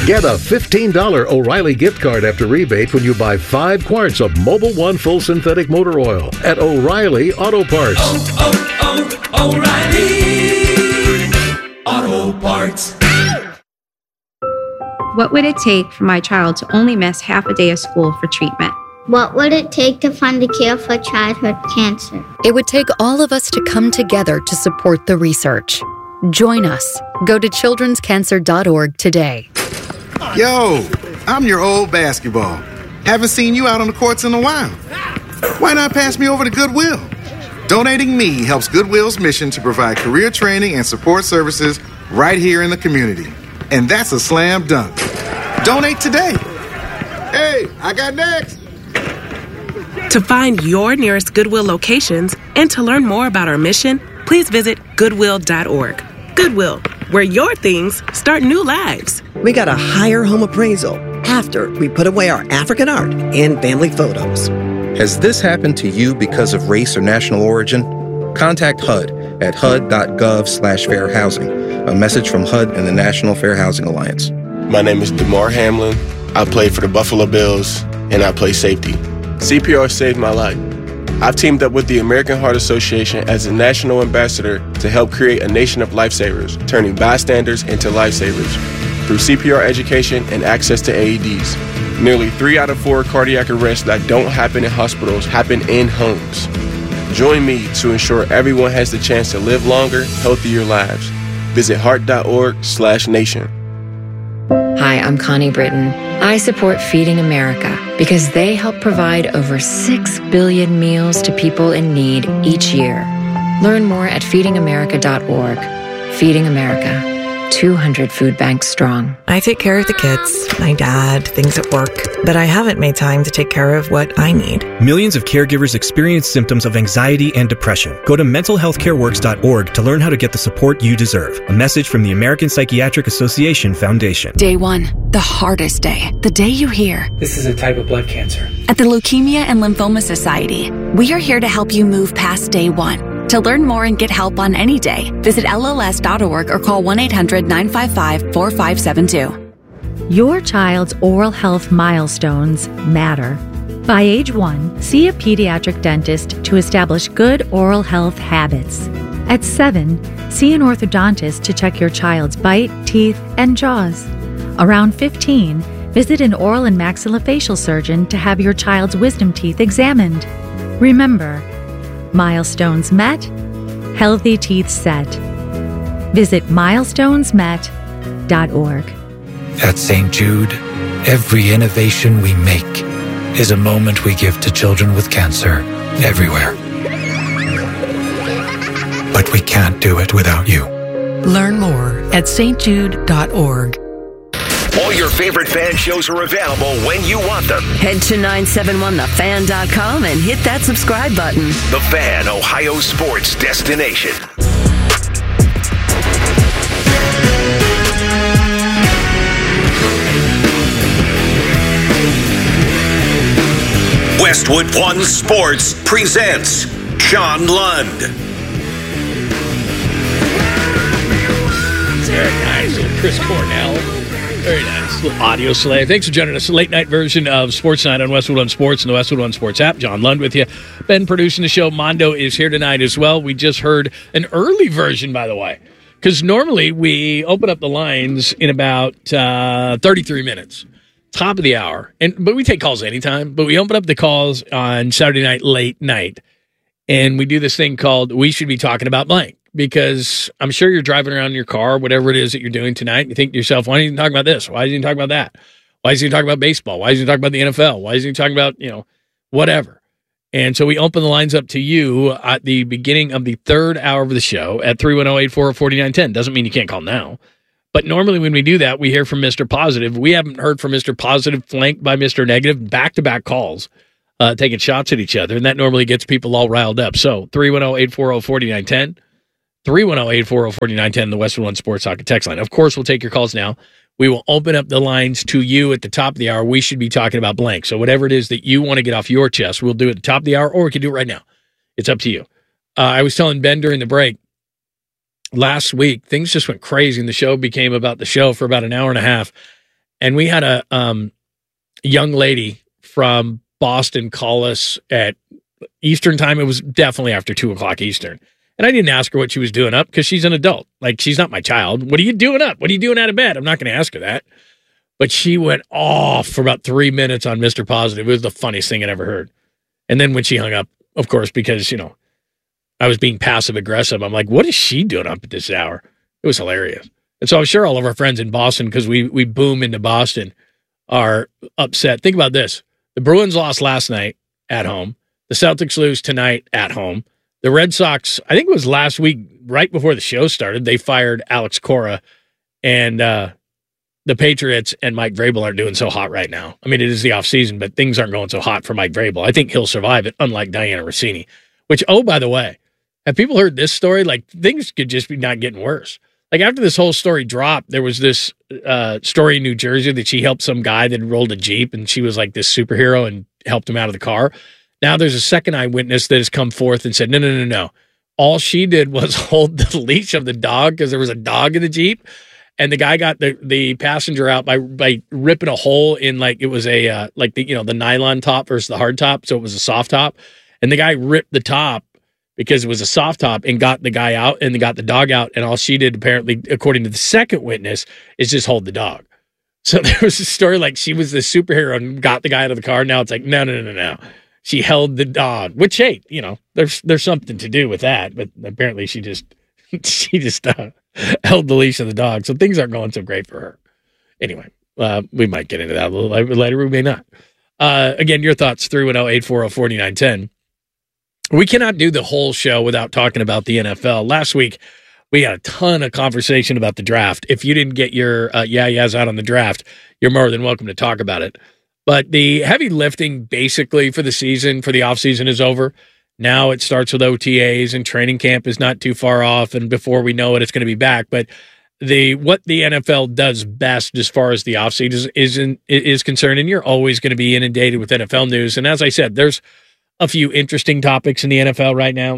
Get a $15 O'Reilly gift card after rebate when you buy 5 quarts of Mobil 1 full synthetic motor oil at O'Reilly Auto Parts. O'Reilly Auto Parts. What would it take for my child to only miss half a day of school for treatment? What would it take to fund a cure for childhood cancer? It would take all of us to come together to support the research. Join us. Go to childrenscancer.org today. Yo, I'm your old basketball. Haven't seen you out on the courts in a while. Why not pass me over to Goodwill? Donating me helps Goodwill's mission to provide career training and support services right here in the community. And that's a slam dunk. Donate today. Hey, I got next. To find your nearest Goodwill locations and to learn more about our mission, please visit Goodwill.org. Goodwill, where your things start new lives. We got a higher home appraisal after we put away our African art and family photos. Has this happened to you because of race or national origin? Contact HUD at hud.gov/fair housing. A message from HUD and the National Fair Housing Alliance. My name is DeMar Hamlin. I play for the Buffalo Bills, and I play safety. CPR saved my life. I've teamed up with the American Heart Association as a national ambassador to help create a nation of lifesavers, turning bystanders into lifesavers. Through CPR education and access to AEDs, nearly 3 out of 4 cardiac arrests that don't happen in hospitals happen in homes. Join me to ensure everyone has the chance to live longer, healthier lives. Visit heart.org/nation. Hi, I'm Connie Britton. I support Feeding America because they help provide over 6 billion meals to people in need each year. Learn more at feedingamerica.org. Feeding America. 200 food banks strong. I take care of the kids, my dad, things at work, but I haven't made time to take care of what I need. Millions of caregivers experience symptoms of anxiety and depression. Go to mentalhealthcareworks.org to learn how to get the support you deserve. A message from the American Psychiatric Association Foundation. Day 1, the hardest day. The day you hear, "This is a type of blood cancer." At the Leukemia and Lymphoma Society, we are here to help you move past day 1. To learn more and get help on any day, visit LLS.org or call 1-800-955-4572. Your child's oral health milestones matter. By age 1, see a pediatric dentist to establish good oral health habits. At 7, see an orthodontist to check your child's bite, teeth, and jaws. Around 15, visit an oral and maxillofacial surgeon to have your child's wisdom teeth examined. Remember, milestones met, healthy teeth set. Visit milestonesmet.org. At St. Jude, every innovation we make is a moment we give to children with cancer everywhere. But we can't do it without you. Learn more at stjude.org. All your favorite fan shows are available when you want them. Head to 971thefan.com and hit that subscribe button. The Fan, Ohio sports destination. Westwood One Sports presents John Lund. Very nice. Chris Cornell. Very nice. Little audio slave. Thanks for joining us. Late night version of Sports Night on Westwood One Sports and the Westwood One Sports app. John Lund with you. Ben producing the show. Mondo is here tonight as well. We just heard an early version, by the way, because normally we open up the lines in about 33 minutes, top of the hour. But we take calls anytime. But we open up the calls on Saturday night, late night, and we do this thing called We Should Be Talking About Blank. Because I'm sure you're driving around in your car, whatever it is that you're doing tonight, and you think to yourself, why isn't he talking about this? Why isn't he talking about that? Why isn't he talking about baseball? Why isn't he talking about the NFL? Why isn't he talking about, whatever? And so we open the lines up to you at the beginning of the third hour of the show at 310-840-4910. Doesn't mean you can't call now. But normally when we do that, we hear from Mr. Positive. We haven't heard from Mr. Positive flanked by Mr. Negative, back-to-back calls, taking shots at each other, and that normally gets people all riled up. So 310-840-4910. 310-840-4910, the Westwood One Sports Hockey text line. Of course, we'll take your calls now. We will open up the lines to you at the top of the hour. We should be talking about blank. So whatever it is that you want to get off your chest, we'll do it at the top of the hour, or we can do it right now. It's up to you. I was telling Ben during the break, last week, things just went crazy, and the show became about the show for about an hour and a half. And we had a young lady from Boston call us at Eastern time. It was definitely after 2:00 Eastern. And I didn't ask her what she was doing up because she's an adult. Like, she's not my child. What are you doing up? What are you doing out of bed? I'm not going to ask her that. But she went off for about 3 minutes on Mr. Positive. It was the funniest thing I'd ever heard. And then when she hung up, of course, because, I was being passive aggressive, I'm like, what is she doing up at this hour? It was hilarious. And so I'm sure all of our friends in Boston, because we boom into Boston, are upset. Think about this. The Bruins lost last night at home. The Celtics lose tonight at home. The Red Sox, I think it was last week, right before the show started, they fired Alex Cora. And the Patriots and Mike Vrabel aren't doing so hot right now. I mean, it is the offseason, but things aren't going so hot for Mike Vrabel. I think he'll survive it, unlike Diana Rossini. Which, oh, by the way, have people heard this story? Like, things could just be not getting worse. Like, after this whole story dropped, there was this story in New Jersey that she helped some guy that rolled a Jeep, and she was like this superhero and helped him out of the car. Now there's a second eyewitness that has come forth and said, no. All she did was hold the leash of the dog because there was a dog in the Jeep, and the guy got the passenger out by ripping a hole in, like, it was a the nylon top versus the hard top, so it was a soft top, and the guy ripped the top because it was a soft top and got the guy out and got the dog out, and all she did, apparently, according to the second witness, is just hold the dog. So there was a story like she was the superhero and got the guy out of the car. Now it's like, no. She held the dog, which, hey, there's something to do with that, but apparently she just held the leash of the dog. So things aren't going so great for her. Anyway, we might get into that a little later. We may not. Again, your thoughts, 310-840-4910. We cannot do the whole show without talking about the NFL. Last week, we had a ton of conversation about the draft. If you didn't get your yeah-yeahs out on the draft, you're more than welcome to talk about it. But the heavy lifting basically for the season, for the offseason, is over. Now it starts with OTAs, and training camp is not too far off, and before we know it, it's going to be back. But what the NFL does best as far as the offseason is concerned, and you're always going to be inundated with NFL news. And as I said, there's a few interesting topics in the NFL right now.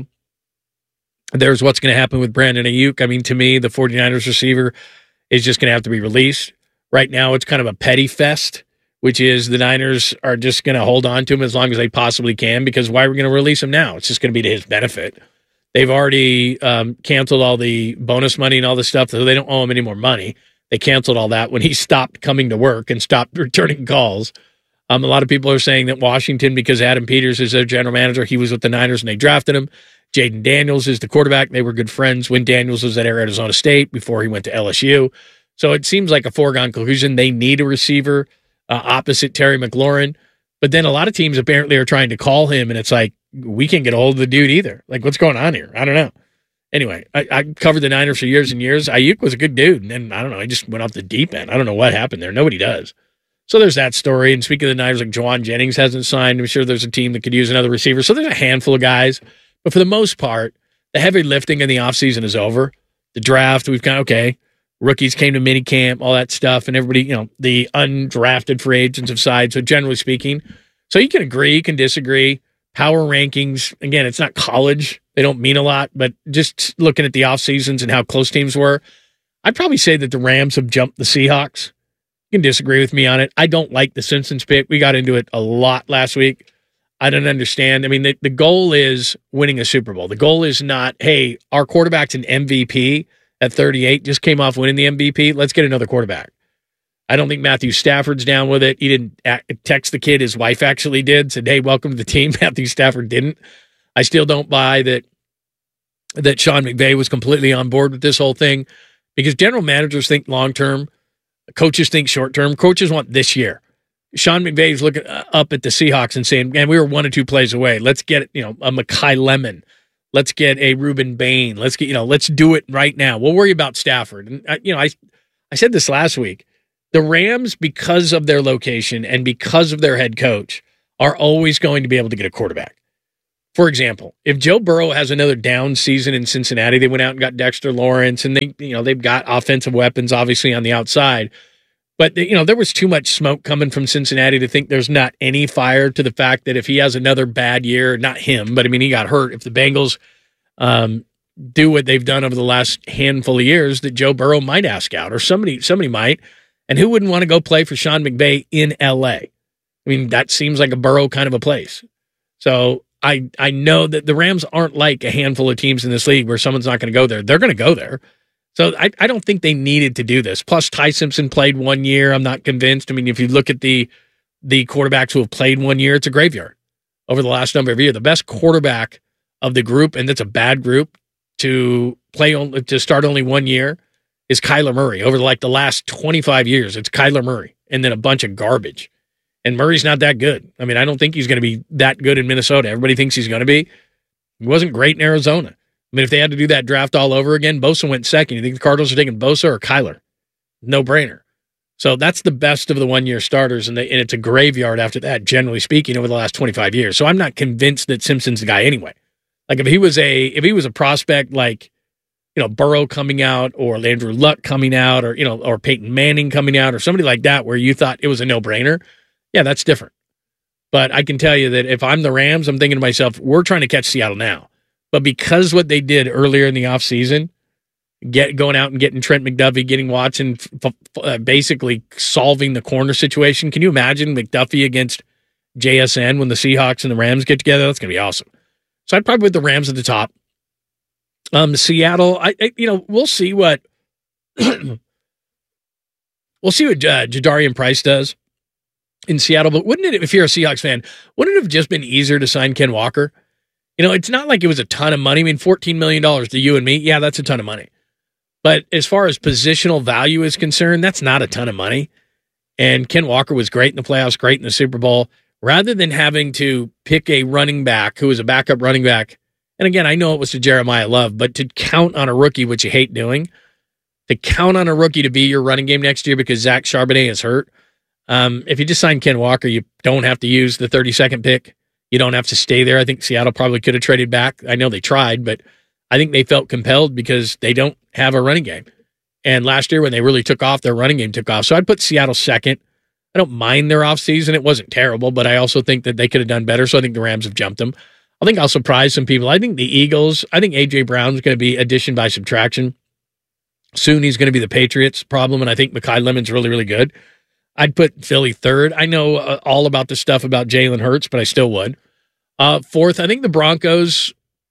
There's what's going to happen with Brandon Ayuk. I mean, to me, the 49ers receiver is just going to have to be released. Right now, it's kind of a petty fest, which is the Niners are just going to hold on to him as long as they possibly can, because why are we going to release him now? It's just going to be to his benefit. They've already canceled all the bonus money and all this stuff, so they don't owe him any more money. They canceled all that when he stopped coming to work and stopped returning calls. A lot of people are saying that Washington, because Adam Peters is their general manager, he was with the Niners and they drafted him. Jaden Daniels is the quarterback. They were good friends when Daniels was at Arizona State before he went to LSU. So it seems like a foregone conclusion. They need a receiver opposite Terry McLaurin. But then a lot of teams apparently are trying to call him, and it's like, we can't get a hold of the dude either. Like, what's going on here? I don't know. Anyway, I covered the Niners for years and years. Ayuk was a good dude, and then, I don't know, he just went off the deep end. I don't know what happened there. Nobody does. So there's that story. And speaking of the Niners, like Juwan Jennings hasn't signed. I'm sure there's a team that could use another receiver. So there's a handful of guys. But for the most part, the heavy lifting in the offseason is over. The draft, we've got, okay, rookies came to minicamp, all that stuff, and everybody, the undrafted free agents have signed. So generally speaking, so you can agree, you can disagree. Power rankings, again, it's not college. They don't mean a lot, but just looking at the off seasons and how close teams were, I'd probably say that the Rams have jumped the Seahawks. You can disagree with me on it. I don't like the Simpsons pick. We got into it a lot last week. I don't understand. I mean, the goal is winning a Super Bowl. The goal is not, hey, our quarterback's an MVP at 38, just came off winning the MVP. Let's get another quarterback. I don't think Matthew Stafford's down with it. He didn't text the kid. His wife actually did. Said, hey, welcome to the team. Matthew Stafford didn't. I still don't buy that Sean McVay was completely on board with this whole thing, because general managers think long-term. Coaches think short-term. Coaches want this year. Sean McVay is looking up at the Seahawks and saying, man, we were 1 or 2 plays away. Let's get, a Mekhi Lemon. Let's get a Reuben Bain. Let's get, let's do it right now. We'll worry about Stafford. And, I said this last week. The Rams, because of their location and because of their head coach, are always going to be able to get a quarterback. For example, if Joe Burrow has another down season in Cincinnati, they went out and got Dexter Lawrence, and they've got offensive weapons obviously on the outside. But there was too much smoke coming from Cincinnati to think there's not any fire to the fact that if he has another bad year, not him, but I mean, he got hurt. If the Bengals do what they've done over the last handful of years, that Joe Burrow might ask out, or somebody might. And who wouldn't want to go play for Sean McVay in L.A.? I mean, that seems like a Burrow kind of a place. So I know that the Rams aren't like a handful of teams in this league where someone's not going to go there. They're going to go there. So I don't think they needed to do this. Plus, Ty Simpson played 1 year. I'm not convinced. I mean, if you look at the quarterbacks who have played 1 year, it's a graveyard over the last number of years. The best quarterback of the group, and that's a bad group, to start only 1 year is Kyler Murray. Over like the last 25 years, it's Kyler Murray and then a bunch of garbage. And Murray's not that good. I mean, I don't think he's going to be that good in Minnesota. Everybody thinks he's going to be. He wasn't great in Arizona. I mean, if they had to do that draft all over again, Bosa went second. You think the Cardinals are taking Bosa or Kyler? No brainer. So that's the best of the 1 year starters, and it's a graveyard after that, generally speaking, over the last 25 years. So I'm not convinced that Simpson's the guy anyway. Like if he was a prospect like, Burrow coming out or Andrew Luck coming out or Peyton Manning coming out or somebody like that where you thought it was a no-brainer, yeah, that's different. But I can tell you that if I'm the Rams, I'm thinking to myself, we're trying to catch Seattle now. But because what they did earlier in the offseason, going out and getting Trent McDuffie, getting Watson, basically solving the corner situation, can you imagine McDuffie against JSN when the Seahawks and the Rams get together? That's going to be awesome. So I'd probably put the Rams at the top. Seattle, we'll see what Jadarian Price does in Seattle. But wouldn't it, if you're a Seahawks fan, wouldn't it have just been easier to sign Ken Walker? It's not like it was a ton of money. I mean, $14 million to you and me, yeah, that's a ton of money. But as far as positional value is concerned, that's not a ton of money. And Ken Walker was great in the playoffs, great in the Super Bowl. Rather than having to pick a running back who was a backup running back, and again, I know it was to Jeremiah Love, but to count on a rookie, which you hate doing, to count on a rookie to be your running game next year because Zach Charbonnet is hurt, if you just sign Ken Walker, you don't have to use the 32nd pick. You don't have to stay there. I think Seattle probably could have traded back. I know they tried, but I think they felt compelled because they don't have a running game. And last year when they really took off, their running game took off. So I'd put Seattle second. I don't mind their offseason. It wasn't terrible, but I also think that they could have done better. So I think the Rams have jumped them. I think I'll surprise some people. I think the Eagles, I think A.J. Brown's going to be addition by subtraction. Soon he's going to be the Patriots' problem, and I think Mekhi Lemon's really, really good. I'd put Philly third. I know all about the stuff about Jalen Hurts, but I still would. Fourth, I think the Broncos,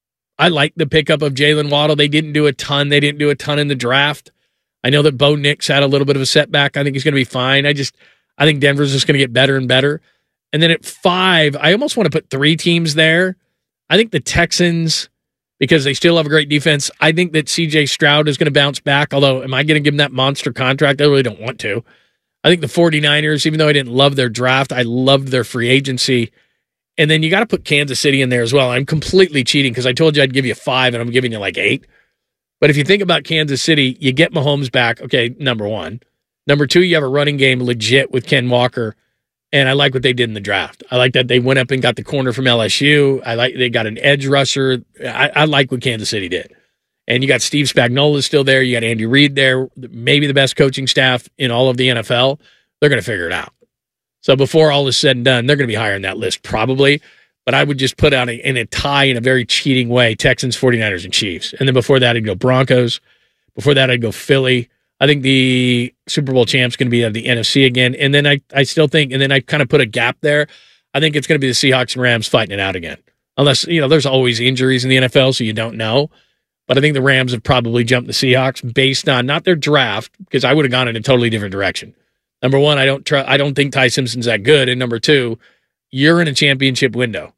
I like the pickup of Jalen Waddle. They didn't do a ton. They didn't do a ton in the draft. I know that Bo Nix had a little bit of a setback. I think he's going to be fine. I think Denver's just going to get better and better. And then at 5, I almost want to put 3 teams there. I think the Texans, because they still have a great defense, I think that C.J. Stroud is going to bounce back, although am I going to give him that monster contract? I really don't want to. I think the 49ers, even though I didn't love their draft, I loved their free agency. And then you got to put Kansas City in there as well. I'm completely cheating because I told you I'd give you 5, and I'm giving you like 8. But if you think about Kansas City, you get Mahomes back. Okay, number 1. Number 2, you have a running game legit with Ken Walker. And I like what they did in the draft. I like that they went up and got the corner from LSU. I like they got an edge rusher. I like what Kansas City did. And you got Steve Spagnuolo still there. You got Andy Reid there, maybe the best coaching staff in all of the NFL. They're going to figure it out. So before all is said and done, they're going to be higher on that list probably. But I would just put out in a tie in a very cheating way, Texans, 49ers, and Chiefs. And then before that, I'd go Broncos. Before that, I'd go Philly. I think the Super Bowl champ's going to be out of the NFC again. And then I still think, and then I kind of put a gap there. I think it's going to be the Seahawks and Rams fighting it out again. Unless, there's always injuries in the NFL, so you don't know. But I think the Rams have probably jumped the Seahawks based on not their draft, because I would have gone in a totally different direction. Number 1, I don't think Ty Simpson's that good. And number 2, you're in a championship window.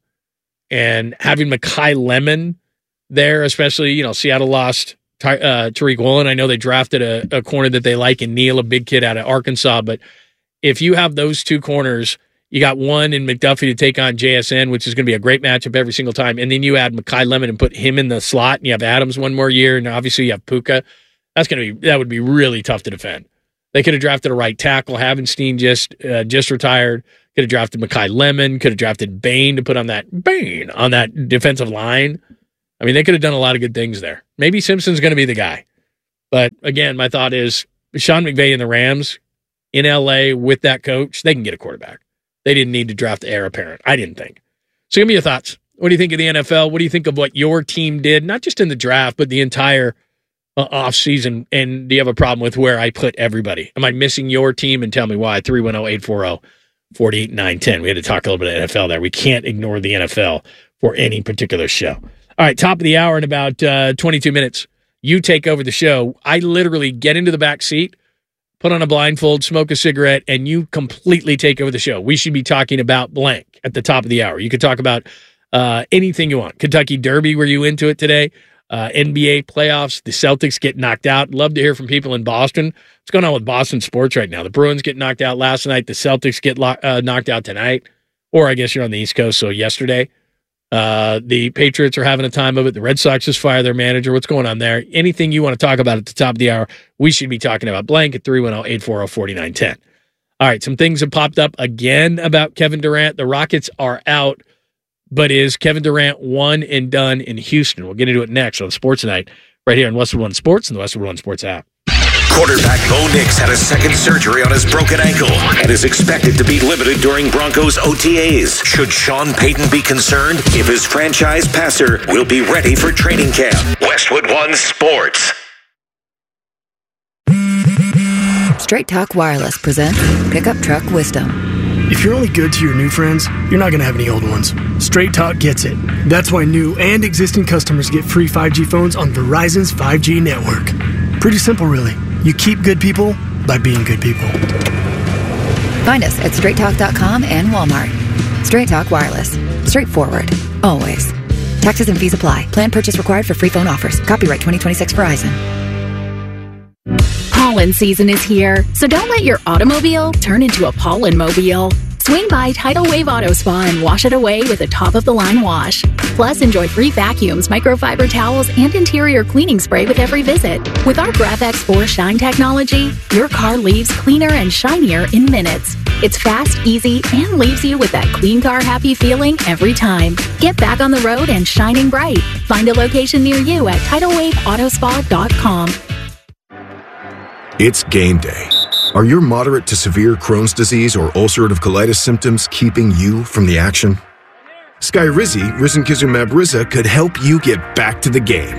And having Mekhi Lemon there, especially, Seattle lost Tariq Woolen. I know they drafted a corner that they like in Neal, a big kid out of Arkansas. But if you have those 2 corners, you got one in McDuffie to take on JSN, which is going to be a great matchup every single time. And then you add Mekhi Lemon and put him in the slot, and you have Adams one more year, and obviously you have Puka. That would be really tough to defend. They could have drafted a right tackle. Havenstein just retired. Could have drafted Mekhi Lemon. Could have drafted Bain to put on that defensive line. I mean, they could have done a lot of good things there. Maybe Simpson's going to be the guy. But again, my thought is Sean McVay and the Rams in L.A. with that coach, they can get a quarterback. They didn't need to draft the heir apparent. I didn't think. So give me your thoughts. What do you think of the NFL? What do you think of what your team did? Not just in the draft, but the entire off season, and do you have a problem with where I put everybody? Am I missing your team? And tell me why. 310-840-48-910. We had to talk a little bit of NFL there. We can't ignore the NFL for any particular show. All right, top of the hour in about 22 minutes. You take over the show. I literally get into the back seat, put on a blindfold, smoke a cigarette, and you completely take over the show. We should be talking about blank at the top of the hour. You could talk about anything you want. Kentucky Derby, were you into it today? NBA playoffs, the Celtics get knocked out. Love to hear from people in Boston. What's going on with Boston sports right now? The Bruins get knocked out last night. The Celtics get knocked out tonight. Or I guess you're on the East Coast, so yesterday. The Patriots are having a time of it. The Red Sox just fired their manager. What's going on there? Anything you want to talk about at the top of the hour, we should be talking about blank at 310-840-4910. All right, some things have popped up again about Kevin Durant. The Rockets are out, but is Kevin Durant one and done in Houston? We'll get into it next on Sports Night right here on Westwood One Sports and the Westwood One Sports app. Quarterback Bo Nix had a second surgery on his broken ankle and is expected to be limited during Broncos OTAs. Should Sean Payton be concerned if his franchise passer will be ready for training camp? Westwood One Sports. Straight Talk Wireless presents Pickup Truck Wisdom. If you're only good to your new friends, you're not going to have any old ones. Straight Talk gets it. That's why new and existing customers get free 5G phones on Verizon's 5G network. Pretty simple, really. You keep good people by being good people. Find us at straighttalk.com and Walmart. Straight Talk Wireless. Straightforward. Always. Taxes and fees apply. Plan purchase required for free phone offers. Copyright 2026 Verizon. Pollen season is here, so don't let your automobile turn into a pollen-mobile. Swing by Tidal Wave Auto Spa and wash it away with a top-of-the-line wash. Plus, enjoy free vacuums, microfiber towels, and interior cleaning spray with every visit. With our GraphX4 Shine technology, your car leaves cleaner and shinier in minutes. It's fast, easy, and leaves you with that clean car happy feeling every time. Get back on the road and shining bright. Find a location near you at TidalWaveAutospa.com. It's game day. Are your moderate to severe Crohn's disease or ulcerative colitis symptoms keeping you from the action? Skyrizi, risankizumab Riza, could help you get back to the game.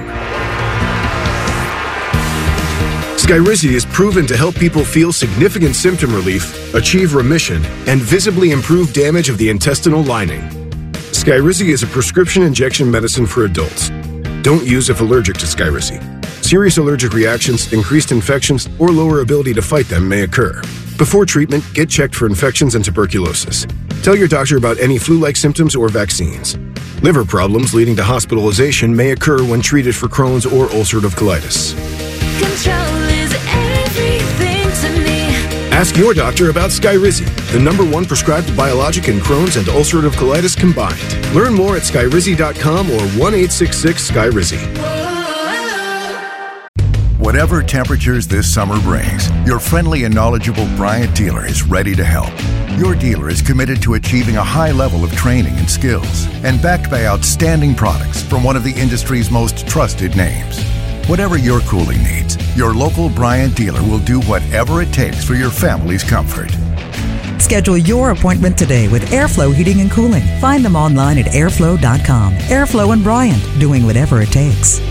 Skyrizi is proven to help people feel significant symptom relief, achieve remission, and visibly improve damage of the intestinal lining. Skyrizi is a prescription injection medicine for adults. Don't use if allergic to Skyrizi. Serious allergic reactions, increased infections, or lower ability to fight them may occur. Before treatment, get checked for infections and tuberculosis. Tell your doctor about any flu-like symptoms or vaccines. Liver problems leading to hospitalization may occur when treated for Crohn's or ulcerative colitis. Control is everything to me. Ask your doctor about Skyrizi, the #1 prescribed biologic in Crohn's and ulcerative colitis combined. Learn more at skyrizi.com or 1-866-SKYRIZI. Whatever temperatures this summer brings, your friendly and knowledgeable Bryant dealer is ready to help. Your dealer is committed to achieving a high level of training and skills, and backed by outstanding products from one of the industry's most trusted names. Whatever your cooling needs, your local Bryant dealer will do whatever it takes for your family's comfort. Schedule your appointment today with Airflow Heating and Cooling. Find them online at airflow.com. Airflow and Bryant, doing whatever it takes.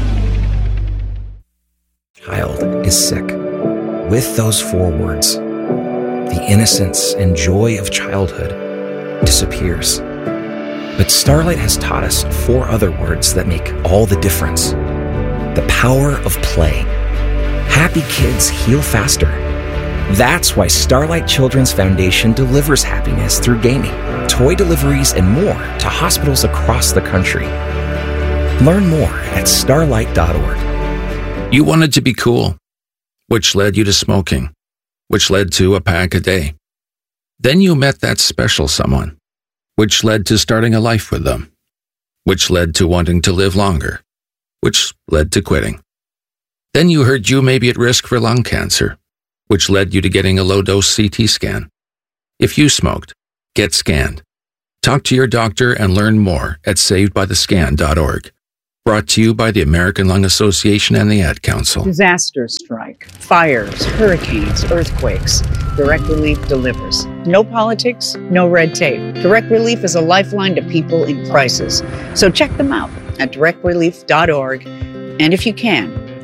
Child is sick. With those 4 words, the innocence and joy of childhood disappears. But Starlight has taught us 4 other words that make all the difference. The power of play. Happy kids heal faster. That's why Starlight Children's Foundation delivers happiness through gaming, toy deliveries, and more to hospitals across the country. Learn more at starlight.org. You wanted to be cool, which led you to smoking, which led to a pack a day. Then you met that special someone, which led to starting a life with them, which led to wanting to live longer, which led to quitting. Then you heard you may be at risk for lung cancer, which led you to getting a low-dose CT scan. If you smoked, get scanned. Talk to your doctor and learn more at savedbythescan.org. Brought to you by the American Lung Association and the Ad Council. Disasters strike, fires, hurricanes, earthquakes. Direct Relief delivers. No politics, no red tape. Direct Relief is a lifeline to people in crisis. So check them out at directrelief.org. And if you can,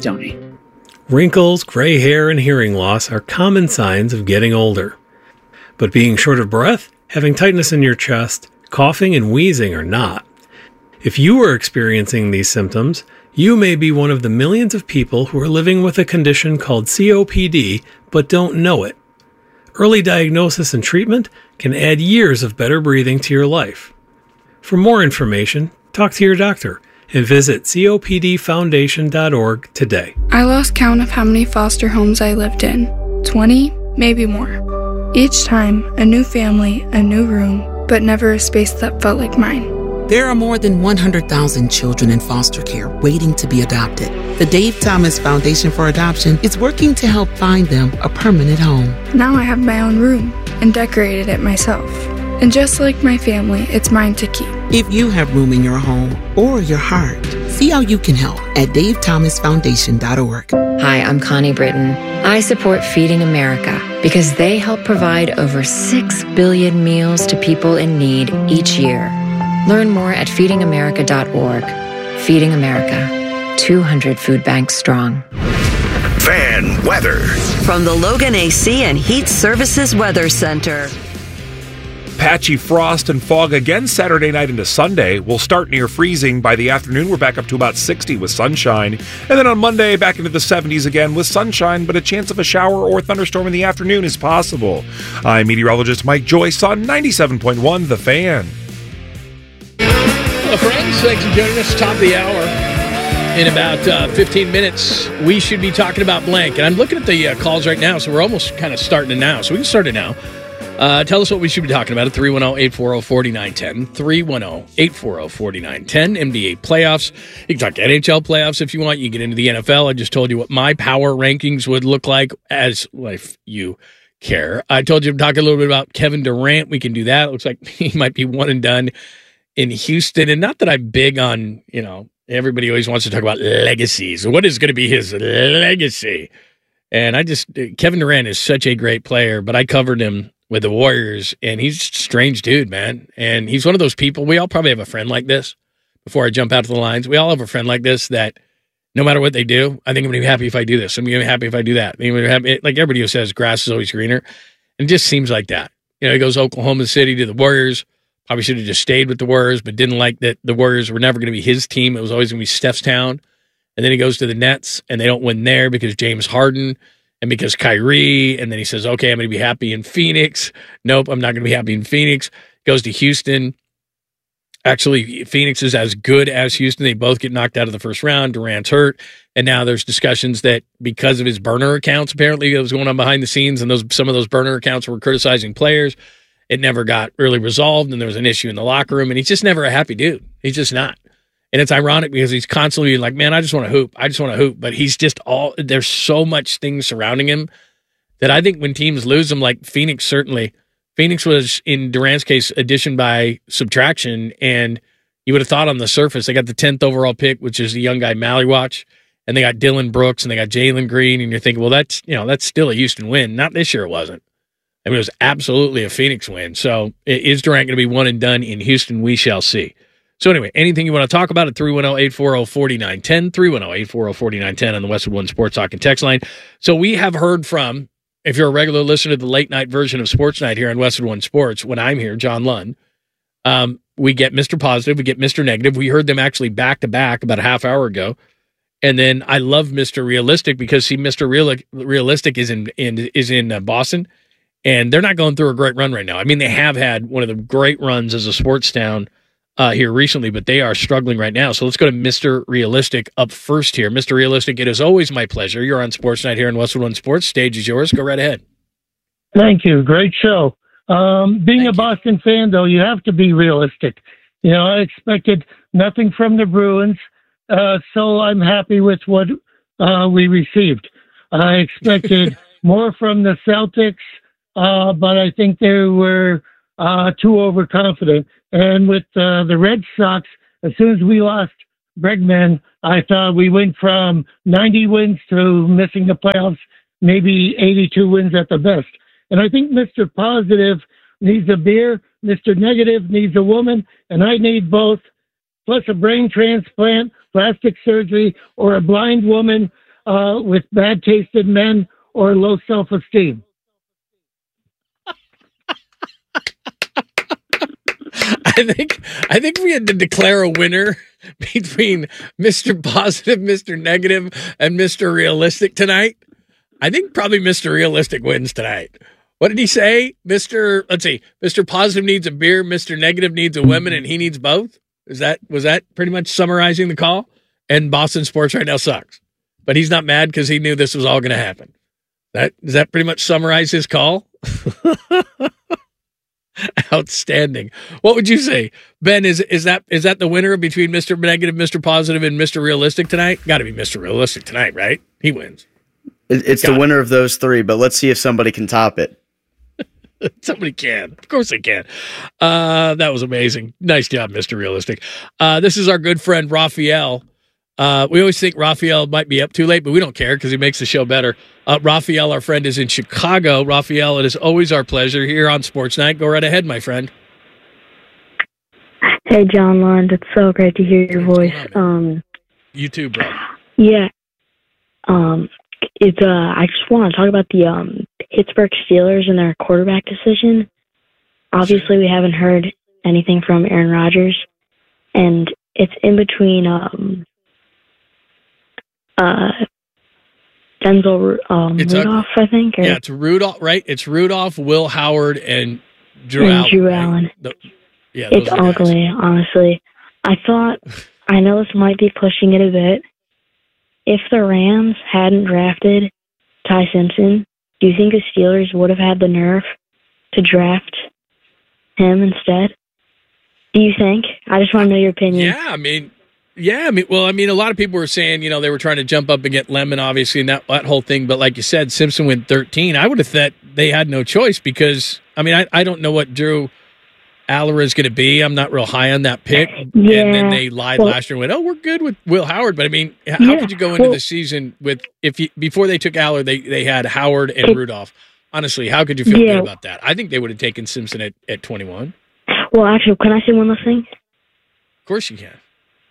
donate. Wrinkles, gray hair, and hearing loss are common signs of getting older. But being short of breath, having tightness in your chest, coughing, and wheezing are not. If you are experiencing these symptoms, you may be one of the millions of people who are living with a condition called COPD but don't know it. Early diagnosis and treatment can add years of better breathing to your life. For more information, talk to your doctor and visit copdfoundation.org today. I lost count of how many foster homes I lived in. 20, maybe more. Each time, a new family, a new room, but never a space that felt like mine. There are more than 100,000 children in foster care waiting to be adopted. The Dave Thomas Foundation for Adoption is working to help find them a permanent home. Now I have my own room and decorated it myself. And just like my family, it's mine to keep. If you have room in your home or your heart, see how you can help at davethomasfoundation.org. Hi, I'm Connie Britton. I support Feeding America because they help provide over 6 billion meals to people in need each year. Learn more at feedingamerica.org. Feeding America, 200 food banks strong. Fan weather. From the Logan AC and Heat Services Weather Center. Patchy frost and fog again Saturday night into Sunday. We'll start near freezing. By the afternoon, we're back up to about 60 with sunshine. And then on Monday, back into the 70s again with sunshine, but a chance of a shower or thunderstorm in the afternoon is possible. I'm meteorologist Mike Joyce on 97.1 The Fan. Hello, friends. Thanks for joining us. Top of the hour. In about 15 minutes, we should be talking about blank. And I'm looking at the calls right now, so we're almost kind of starting it now. So we can start it now. Tell us what we should be talking about at 310-840-4910. 310-840-4910. NBA playoffs. You can talk NHL playoffs if you want. You can get into the NFL. I just told you what my power rankings would look like as if you care. I told you to talk a little bit about Kevin Durant. We can do that. It looks like he might be one and done in Houston. And not that I'm big on, everybody always wants to talk about legacies. What is going to be his legacy? And Kevin Durant is such a great player, but I covered him with the Warriors, and he's a strange dude, man. And he's one of those people, we all probably have a friend like this. Before I jump out to the lines, we all have a friend like this that no matter what they do, I think I'm going to be happy if I do this. I'm going to be happy if I do that. Like everybody who says grass is always greener. And it just seems like that. He goes Oklahoma City to the Warriors. Probably should have just stayed with the Warriors, but didn't like that the Warriors were never going to be his team. It was always going to be Steph's town. And then he goes to the Nets, and they don't win there because James Harden and because Kyrie. And then he says, okay, I'm going to be happy in Phoenix. Nope, I'm not going to be happy in Phoenix. Goes to Houston. Actually, Phoenix is as good as Houston. They both get knocked out of the first round. Durant's hurt. And now there's discussions that because of his burner accounts, apparently, that was going on behind the scenes, and some of those burner accounts were criticizing players. It never got really resolved, and there was an issue in the locker room, and he's just never a happy dude. He's just not. And it's ironic because he's constantly like, man, I just want to hoop. I just want to hoop. But he's just there's so much things surrounding him that I think when teams lose him, like Phoenix, certainly. Phoenix was, in Durant's case, addition by subtraction. And you would have thought on the surface, they got the 10th overall pick, which is the young guy Mallywatch. And they got Dylan Brooks and they got Jalen Green. And you're thinking, well, that's still a Houston win. Not this year, it wasn't. I mean, it was absolutely a Phoenix win. So is Durant going to be one and done in Houston? We shall see. So anyway, anything you want to talk about at 310-840-4910, 310-840-4910 on the Westwood One Sports Talk and text line. So we have heard from, if you're a regular listener to the late night version of Sports Night here on Westwood One Sports, when I'm here, John Lund, we get Mr. Positive, we get Mr. Negative. We heard them actually back to back about a half hour ago. And then I love Mr. Realistic because, see, Mr. Realistic is in Boston, and they're not going through a great run right now. I mean, they have had one of the great runs as a sports town here recently, but they are struggling right now. So let's go to Mr. Realistic up first here. Mr. Realistic, it is always my pleasure. You're on Sports Night here in Westwood One Sports. Stage is yours. Go right ahead. Thank you. Great show. Being a Boston fan, though, you have to be realistic. I expected nothing from the Bruins, so I'm happy with what we received. I expected more from the Celtics, but I think they were too overconfident. And with the Red Sox, as soon as we lost Bregman, I thought we went from 90 wins to missing the playoffs, maybe 82 wins at the best. And I think Mr. Positive needs a beer, Mr. Negative needs a woman, and I need both, plus a brain transplant, plastic surgery, or a blind woman with bad taste in men or low self-esteem? I think we had to declare a winner between Mr. Positive, Mr. Negative, and Mr. Realistic tonight. I think probably Mr. Realistic wins tonight. What did he say? Mr. Positive needs a beer, Mr. Negative needs a woman, and he needs both? Was that pretty much summarizing the call? And Boston sports right now sucks. But he's not mad because he knew this was all going to happen. Does that pretty much summarize his call? Outstanding. What would you say, Ben? Is that the winner between Mr. Negative, Mr. Positive, and Mr. Realistic tonight? Got to be Mr. Realistic tonight, right? He wins. It's the winner of those three, but let's see if somebody can top it. Somebody can. Of course they can. That was amazing. Nice job, Mr. Realistic. This is our good friend Raphael. We always think Raphael might be up too late, but we don't care because he makes the show better. Raphael, our friend, is in Chicago. Raphael, it is always our pleasure here on Sports Night. Go right ahead, my friend. Hey, John Lund. It's so great to hear your voice. You too, bro. Yeah. I just want to talk about the Pittsburgh Steelers and their quarterback decision. Obviously, we haven't heard anything from Aaron Rodgers, and it's in between Denzel Rudolph, I think. Yeah, it's Rudolph, right? It's Rudolph, Will Howard, and Drew Allen. Right? It's ugly, honestly. I know this might be pushing it a bit. If the Rams hadn't drafted Ty Simpson, do you think the Steelers would have had the nerve to draft him instead? Do you think? I just want to know your opinion. Yeah, I mean, a lot of people were saying, they were trying to jump up and get Lemon, obviously, and that whole thing. But like you said, Simpson went 13. I would have thought they had no choice because, I don't know what Drew Aller is going to be. I'm not real high on that pick. Yeah, and then they lied last year and went, we're good with Will Howard. But, how could you go into the season with, before they took Aller, they had Howard and Rudolph. Honestly, how could you feel good about that? I think they would have taken Simpson at 21. Well, actually, can I say one last thing? Of course you can.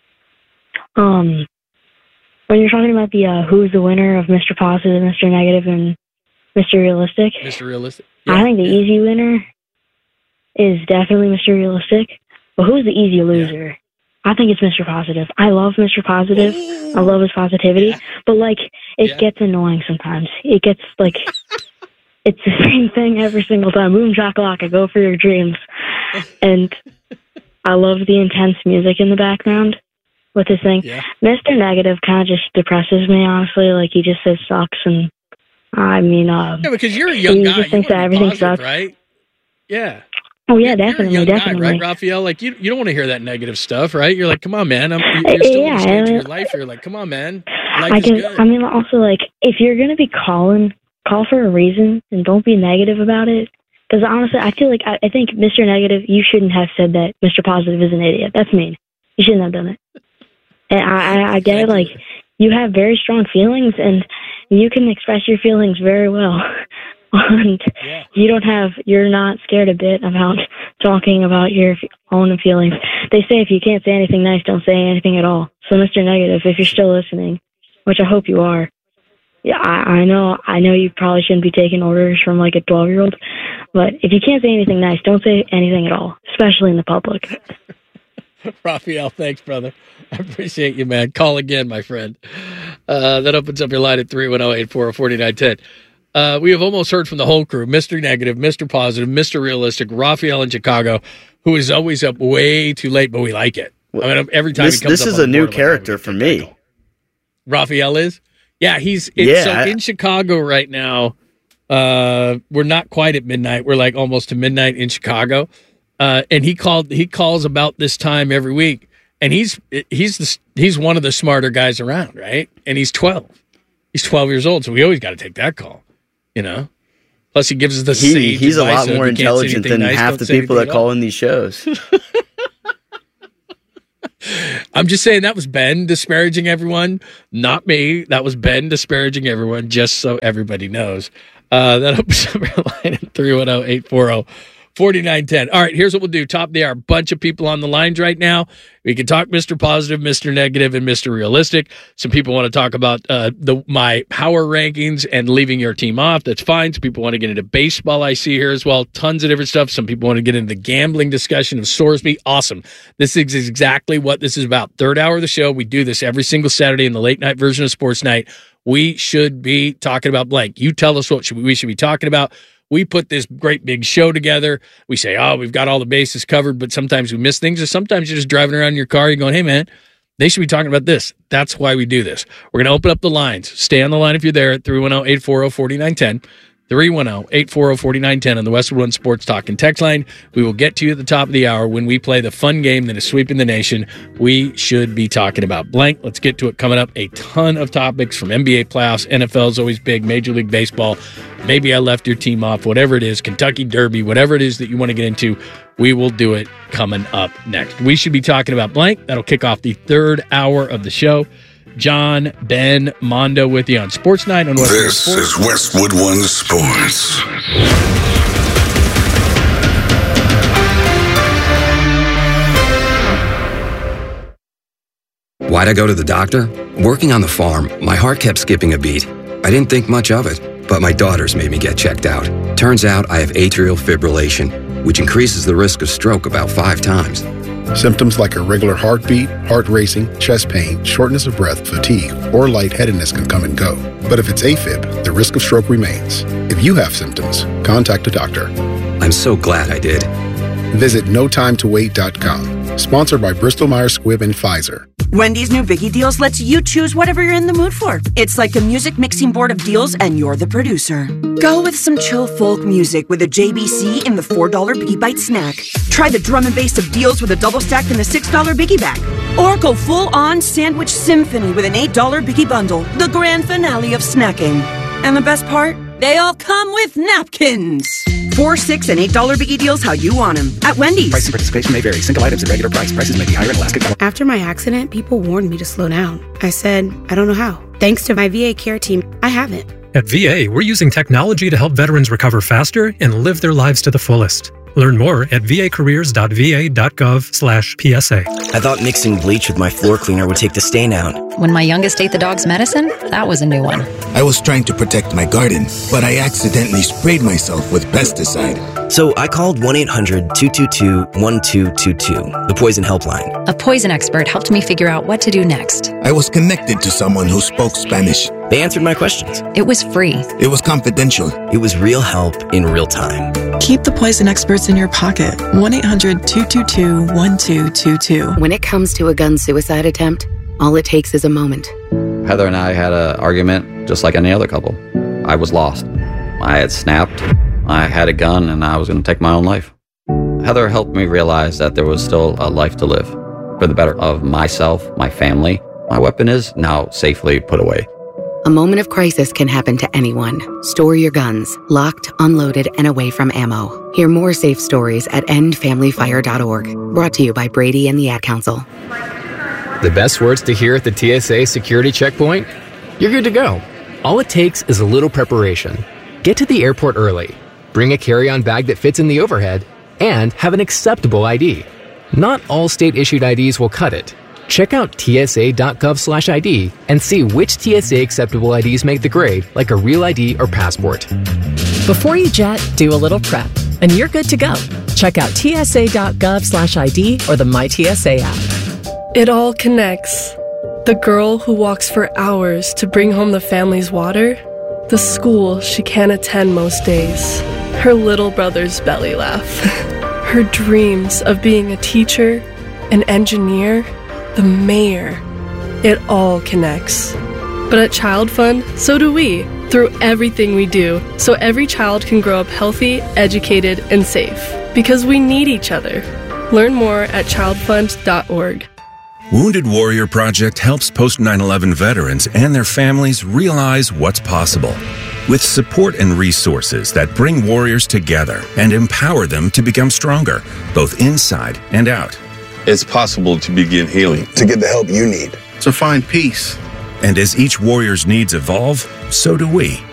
When you're talking about the who's the winner of Mr. Positive, Mr. Negative, and Mr. Realistic, yeah. I think the easy winner is definitely Mr. Realistic. But who's the easy loser? Yeah. I think it's Mr. Positive. I love Mr. Positive. I love his positivity. Yeah. But, it gets annoying sometimes. It gets, it's the same thing every single time. Boom, shakalaka, go for your dreams. And I love the intense music in the background with his thing. Yeah. Mr. Negative kind of just depresses me, honestly. He just says sucks. And, because you're a young guy. He just thinks that everything sucks. Right? Yeah. Oh, yeah, definitely. You're a young guy, definitely. right, Raphael? You don't want to hear that negative stuff, right? You're like, come on, man. You're still in the stage of your life. You're like, come on, man. Life is good. Also, if you're going to be calling, call for a reason and don't be negative about it. Because honestly, I feel I think Mr. Negative, you shouldn't have said that Mr. Positive is an idiot. That's mean. You shouldn't have done it. And I get it. You have very strong feelings and you can express your feelings very well. And you're not scared a bit about talking about your own feelings. They say if you can't say anything nice, don't say anything at all. So, Mr. Negative, if you're still listening, which I hope you are, yeah, I know you probably shouldn't be taking orders from a 12-year-old, but if you can't say anything nice, don't say anything at all, especially in the public. Raphael, thanks, brother. I appreciate you, man. Call again, my friend. That opens up your line at 310-840-4910. We have almost heard from the whole crew, Mr. Negative, Mr. Positive, Mr. Realistic, Raphael in Chicago, who is always up way too late, but we like it. Every time he comes up. This is a new character for me. Raphael is? Yeah, so in Chicago right now. We're not quite at midnight. We're almost to midnight in Chicago. And he calls about this time every week. And he's one of the smarter guys around, right? And he's 12. He's 12 years old, so we always got to take that call, Plus, he gives us the C. He's a lot more intelligent than half the people that call in these shows. I'm just saying that was Ben disparaging everyone, not me. That was Ben disparaging everyone, just so everybody knows. That opens up our line at 4910. All right, here's what we'll do. Top of the hour. Bunch of people on the lines right now. We can talk Mr. Positive, Mr. Negative, and Mr. Realistic. Some people want to talk about my power rankings and leaving your team off. That's fine. Some people want to get into baseball, I see here as well. Tons of different stuff. Some people want to get into the gambling discussion of Sorsby. Awesome. This is exactly what this is about. Third hour of the show. We do this every single Saturday in the late night version of Sports Night. We should be talking about blank. You tell us what we should be talking about. We put this great big show together. We say, oh, we've got all the bases covered, but sometimes we miss things, or sometimes you're just driving around in your car, you're going, hey, man, they should be talking about this. That's why we do this. We're going to open up the lines. Stay on the line if you're there at 310-840-4910. 310-840-4910 on the Westwood One Sports Talk and Text line. We will get to you at the top of the hour when we play the fun game that is sweeping the nation. We should be talking about blank. Let's get to it coming up. A ton of topics from NBA playoffs. NFL is always big. Major League Baseball. Maybe I left your team off. Whatever it is. Kentucky Derby. Whatever it is that you want to get into, we will do it coming up next. We should be talking about blank. That'll kick off the third hour of the show. John, Ben, Mondo with you on Sports Night on Westwood This Sports. is Westwood One Sports. Why'd I go to the doctor? Working on the farm, my heart kept skipping a beat. I didn't think much of it, but my daughters made me get checked out. Turns out I have atrial fibrillation, which increases the risk of stroke about 5 times. Symptoms like irregular heartbeat, heart racing, chest pain, shortness of breath, fatigue, or lightheadedness can come and go. But if it's AFib, the risk of stroke remains. If you have symptoms, contact a doctor. I'm so glad I did. Visit notimetowait.com. Sponsored by Bristol-Myers Squibb and Pfizer. Wendy's new Biggie Deals lets you choose whatever you're in the mood for. It's like a music mixing board of deals, and you're the producer. Go with some chill folk music with a JBC in the $4 Biggie Bite snack. Try the drum and bass of deals with a double stack in the $6 Biggie bag. Or go full-on sandwich symphony with an $8 Biggie bundle, the grand finale of snacking. And the best part? They all come with napkins. $4, $6, and $8 Biggie Deals how you want them. At Wendy's. Price and participation may vary. Single items at regular price. Prices may be higher in Alaska. After my accident, people warned me to slow down. I said, I don't know how. Thanks to my VA care team, I haven't. At VA, we're using technology to help veterans recover faster and live their lives to the fullest. Learn more at vacareers.va.gov/PSA. I thought mixing bleach with my floor cleaner would take the stain out. When my youngest ate the dog's medicine, that was a new one. I was trying to protect my garden, but I accidentally sprayed myself with pesticide. So I called 1-800-222-1222, the poison helpline. A poison expert helped me figure out what to do next. I was connected to someone who spoke Spanish. They answered my questions. It was free. It was confidential. It was real help in real time. Keep the poison experts in your pocket. 1-800-222-1222. When it comes to a gun suicide attempt, all it takes is a moment. Heather and I had an argument just like any other couple. I was lost. I had snapped. I had a gun and I was going to take my own life. Heather helped me realize that there was still a life to live for the better of myself, my family. My weapon is now safely put away. A moment of crisis can happen to anyone. Store your guns, locked, unloaded, and away from ammo. Hear more safe stories at endfamilyfire.org. Brought to you by Brady and the Ad Council. The best words to hear at the TSA security checkpoint? You're good to go. All it takes is a little preparation. Get to the airport early. Bring a carry-on bag that fits in the overhead, and have an acceptable ID. Not all state-issued IDs will cut it. Check out tsa.gov/ID and see which TSA acceptable IDs make the grade, like a real ID or passport. Before you jet, do a little prep, and you're good to go. Check out tsa.gov/ID or the MyTSA app. It all connects. The girl who walks for hours to bring home the family's water, the school she can't attend most days, her little brother's belly laugh, her dreams of being a teacher, an engineer, the mayor. It all connects. But at Child Fund, so do we, through everything we do, so every child can grow up healthy, educated, and safe. Because we need each other. Learn more at childfund.org. Wounded Warrior Project helps post-9/11 veterans and their families realize what's possible. With support and resources that bring warriors together and empower them to become stronger, both inside and out. It's possible to begin healing, to get the help you need, to find peace. And as each warrior's needs evolve, so do we.